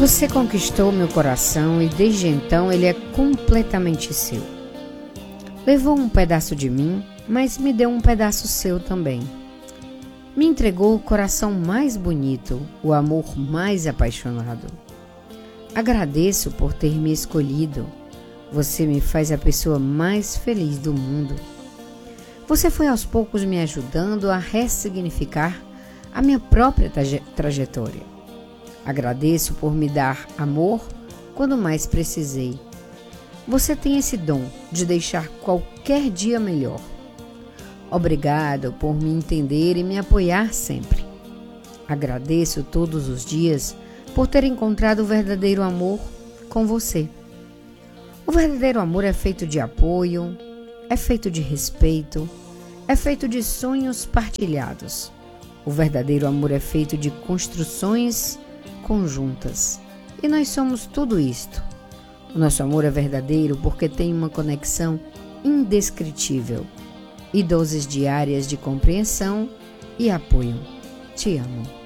Você conquistou meu coração e desde então ele é completamente seu. Levou um pedaço de mim, mas me deu um pedaço seu também. Me entregou o coração mais bonito, o amor mais apaixonado. Agradeço por ter me escolhido. Você me faz a pessoa mais feliz do mundo. Você foi aos poucos me ajudando a ressignificar a minha própria trajetória. Agradeço por me dar amor quando mais precisei. Você tem esse dom de deixar qualquer dia melhor. Obrigado por me entender e me apoiar sempre. Agradeço todos os dias por ter encontrado o verdadeiro amor com você. O verdadeiro amor é feito de apoio, é feito de respeito, é feito de sonhos partilhados. O verdadeiro amor é feito de construções conjuntas. E nós somos tudo isto. O nosso amor é verdadeiro porque tem uma conexão indescritível e doses diárias de compreensão e apoio. Te amo.